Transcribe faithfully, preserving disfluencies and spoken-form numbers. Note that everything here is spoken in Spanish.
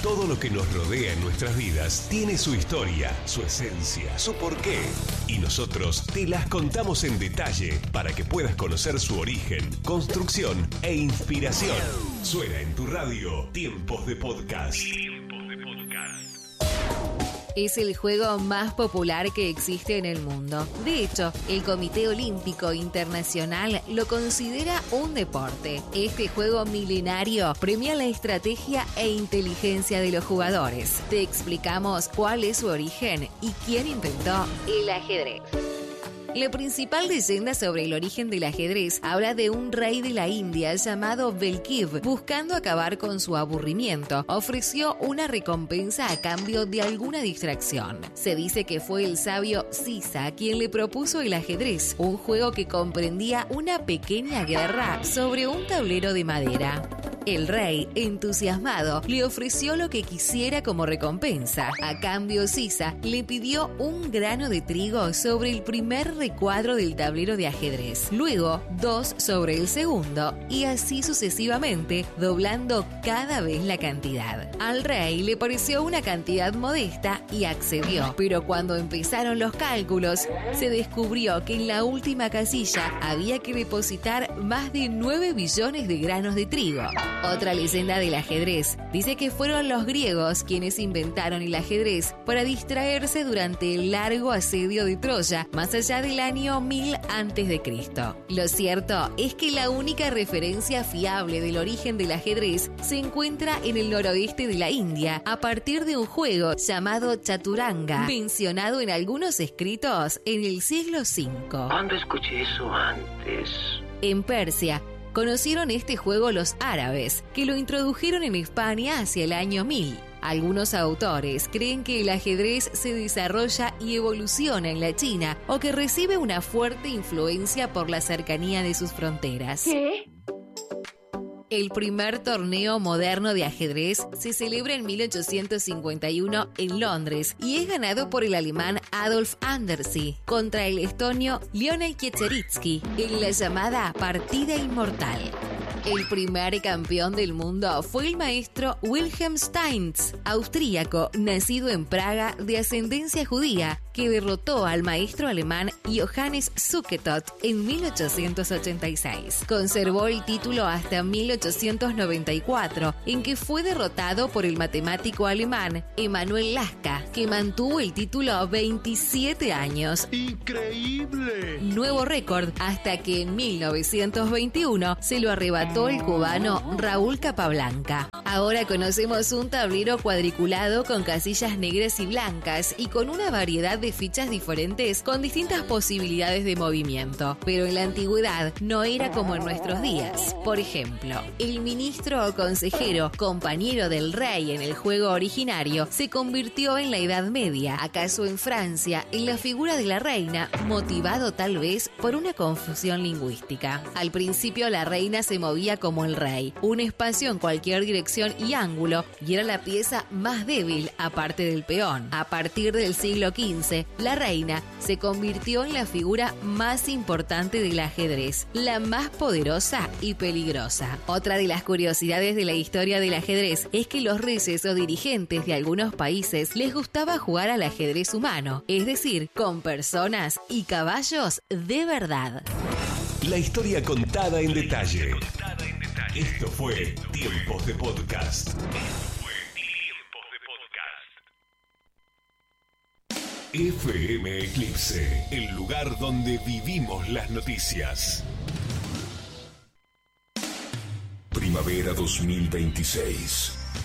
Todo lo que nos rodea en nuestras vidas tiene su historia, su esencia, su porqué. Y nosotros te las contamos en detalle para que puedas conocer su origen, construcción e inspiración. Suena en tu radio Tiempos de Podcast. Tiempos de Podcast. Es el juego más popular que existe en el mundo. De hecho, el Comité Olímpico Internacional lo considera un deporte. Este juego milenario premia la estrategia e inteligencia de los jugadores. Te explicamos cuál es su origen y quién inventó el ajedrez. La principal leyenda sobre el origen del ajedrez habla de un rey de la India llamado Belkiv. Buscando acabar con su aburrimiento, ofreció una recompensa a cambio de alguna distracción. Se dice que fue el sabio Sisa quien le propuso el ajedrez, un juego que comprendía una pequeña guerra sobre un tablero de madera. El rey, entusiasmado, le ofreció lo que quisiera como recompensa. A cambio, Sisa le pidió un grano de trigo sobre el primer recuadro del tablero de ajedrez, luego dos sobre el segundo, y así sucesivamente, doblando cada vez la cantidad. Al rey le pareció una cantidad modesta y accedió, pero cuando empezaron los cálculos, se descubrió que en la última casilla había que depositar más de nueve billones de granos de trigo. Otra leyenda del ajedrez dice que fueron los griegos quienes inventaron el ajedrez para distraerse durante el largo asedio de Troya, más allá del año mil antes de Cristo. Lo cierto es que la única referencia fiable del origen del ajedrez se encuentra en el noroeste de la India, a partir de un juego llamado Chaturanga, mencionado en algunos escritos en el siglo quinto. ¿Dónde escuché eso antes? En Persia, conocieron este juego los árabes, que lo introdujeron en España hacia el año mil. Algunos autores creen que el ajedrez se desarrolla y evoluciona en la China o que recibe una fuerte influencia por la cercanía de sus fronteras. ¿Qué? El primer torneo moderno de ajedrez se celebra en mil ochocientos cincuenta y uno en Londres y es ganado por el alemán Adolf Anderssi contra el estonio Lionel Kiecierzycki en la llamada Partida Inmortal. El primer campeón del mundo fue el maestro Wilhelm Steins, austríaco, nacido en Praga de ascendencia judía, que derrotó al maestro alemán Johannes Zukertort en mil ochocientos ochenta y seis. Conservó el título hasta mil ochocientos noventa y cuatro, en que fue derrotado por el matemático alemán Emanuel Laska, que mantuvo el título veintisiete años. ¡Increíble! Nuevo récord, hasta que en mil novecientos veintiuno se lo arrebató el cubano Raúl Capablanca. Ahora conocemos un tablero cuadriculado con casillas negras y blancas y con una variedad de fichas diferentes con distintas posibilidades de movimiento. Pero en la antigüedad no era como en nuestros días. Por ejemplo, el ministro o consejero, compañero del rey en el juego originario, se convirtió en la Edad Media, acaso en Francia, en la figura de la reina, motivado tal vez por una confusión lingüística. Al principio la reina se movía como el rey, un espacio en cualquier dirección y ángulo, y era la pieza más débil aparte del peón. A partir del siglo quince, la reina se convirtió en la figura más importante del ajedrez, la más poderosa y peligrosa. Otra de las curiosidades de la historia del ajedrez es que los reyes o dirigentes de algunos países les gustaba jugar al ajedrez humano, es decir, con personas y caballos de verdad. La historia contada en detalle. Esto fue Tiempos de Podcast. Esto fue Tiempos de Podcast. F M Eclipse, el lugar donde vivimos las noticias. Primavera dos mil veintiséis.